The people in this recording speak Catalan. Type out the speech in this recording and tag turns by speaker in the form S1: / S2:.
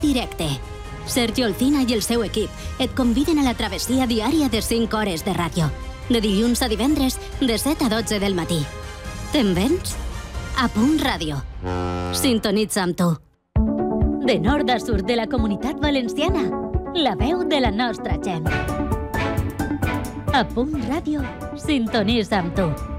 S1: Directe. Sergio Olcina i el seu equip et conviden a la travessia diària de 5 hores de ràdio. De dilluns a divendres, de 7 a 12 del matí. Te'n vens? A Punt Ràdio. Sintonitza amb tu. De nord a sud de la Comunitat Valenciana. La veu de la nostra gent. A Punt Ràdio. Sintonitza amb tu.